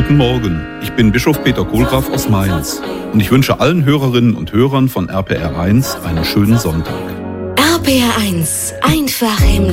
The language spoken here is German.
Guten Morgen, ich bin Bischof Peter Kohlgraf aus Mainz und ich wünsche allen Hörerinnen und Hörern von RPR1 einen schönen Sonntag. RPR1, einfach im